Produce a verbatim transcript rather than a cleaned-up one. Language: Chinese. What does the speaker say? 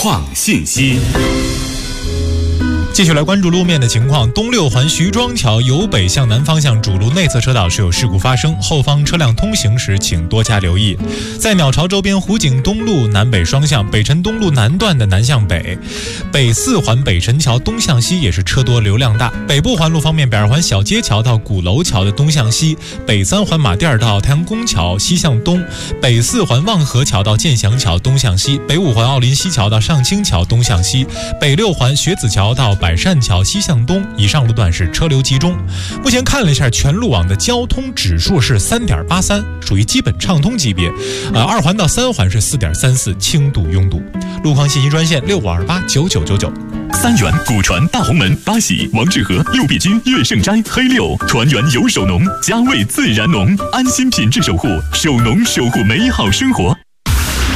创信息。 继续来关注路面的情况。东六环徐庄桥由北向南方向主路内侧车道是有事故发生，后方车辆通行时请多加留意。在鸟巢周边湖景东路南北双向北辰东路南段的南向北，北四环北辰桥东向西也是车多流量大。北部环路方面，北二环小街桥到鼓楼桥的东向西，北三环马甸儿到太阳宫桥西向东，北四环望河桥到建祥桥东向西，北五环奥林西桥到上清桥东向西，北六环学子桥到百善桥西向东，以上路段是车流集中。目前看了一下全路网的交通指数是 三点八三， 属于基本畅通级别。呃，二环到三环是 四点三四， 轻度拥堵。路况信息专线六五二八九九九九。 三元、古传、大红门、八喜、王致和、六必居、乐盛斋、黑六、团圆有手农，家味自然浓，安心品质守护，手农守护美好生活。